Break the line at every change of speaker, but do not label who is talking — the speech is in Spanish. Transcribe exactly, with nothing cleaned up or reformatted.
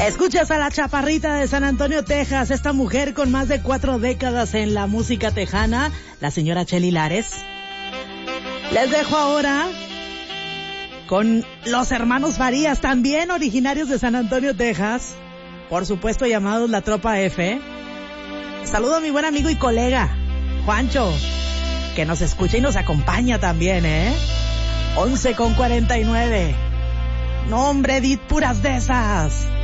Escuchas a la chaparrita de San Antonio, Texas, esta mujer con más de cuatro décadas en la música tejana, la señora Chely Lares. Les dejo ahora con los hermanos Farías, también originarios de San Antonio, Texas, por supuesto llamados la Tropa F. Saludo a mi buen amigo y colega, Juancho, que nos escucha y nos acompaña también, ¿eh? once con cuarenta y nueve. No, hombre, Edith, puras de esas.